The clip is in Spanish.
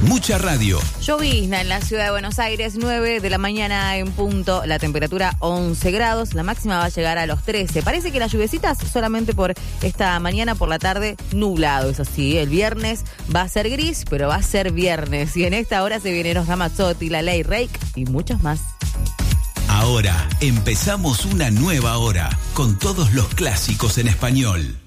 Mucha radio. Llovizna en la ciudad de Buenos Aires, 9 de la mañana en punto, la temperatura 11 grados, la máxima va a llegar a los 13. Parece que las lluviecitas solamente por esta mañana, por la tarde, nublado, eso sí. El viernes va a ser gris, pero va a ser viernes. Y en esta hora se vienen los Ramazzotti, La Ley, Reik y muchos más. Ahora empezamos una nueva hora con todos los clásicos en español.